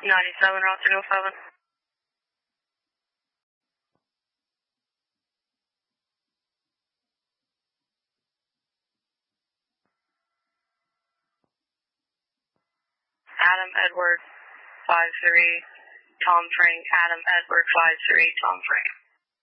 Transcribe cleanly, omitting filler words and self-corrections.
97, route 207. Adam Edward 53, Tom Frank. Adam Edward 53, Tom Frank.